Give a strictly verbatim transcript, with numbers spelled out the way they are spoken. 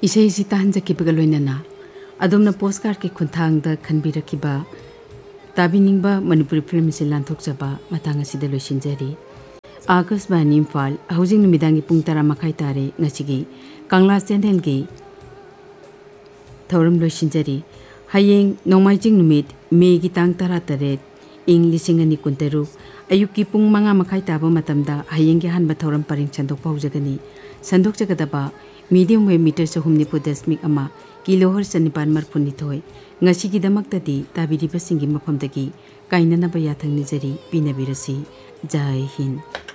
इसे ताहनजखिबगा लोइनना अदोमना पोस्टकार्ड के खुंथांगदा खनबिरखिबा ताबिनिंगबा मणिपुरी फिल्म से लांथोकजबा मतंग असिदा लोइसिनजरी आकाशवाणी इम्फाल हौजिंग नुमिदांगी पुंग तरा मखाई तारे ngasiगी कांगला चैनल की थौरम लोइसिनजरी हयेंग नोमाइजिंग नुमित मे की तांग तरा तरे इंग लिसिंग अनि कुंतरु अयुक की पुंग मंगा मखाई ताबा मतमदा हयेंग के हनबा थौरम purring संदोक पाउजगनी संदोक जगदबा medium wave metre सहुम Nipu दशमिक अमा किलोहर सनिपान मरफुनिथोय ngasigidamaktadi tabiribasinggi mafamdagi kainanaba yathang nijari pinavirasi. जय हिंद।